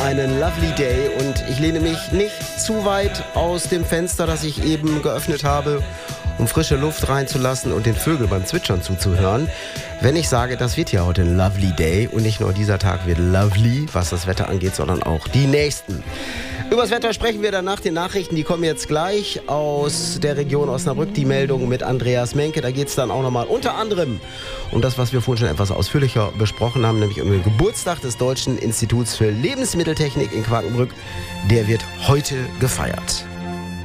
einen lovely day und ich lehne mich nicht zu weit aus dem Fenster, das ich eben geöffnet habe, um frische Luft reinzulassen und den Vögeln beim Zwitschern zuzuhören, wenn ich sage, das wird ja heute ein lovely day und nicht nur dieser Tag wird lovely, was das Wetter angeht, sondern auch die nächsten. Über das Wetter sprechen wir dann nach den Nachrichten, die kommen jetzt gleich aus der Region Osnabrück, die Meldung mit Andreas Menke. Da geht es dann auch nochmal unter anderem um das, was wir vorhin schon etwas ausführlicher besprochen haben, nämlich um den Geburtstag des Deutschen Instituts für Lebensmitteltechnik in Quakenbrück. Der wird heute gefeiert.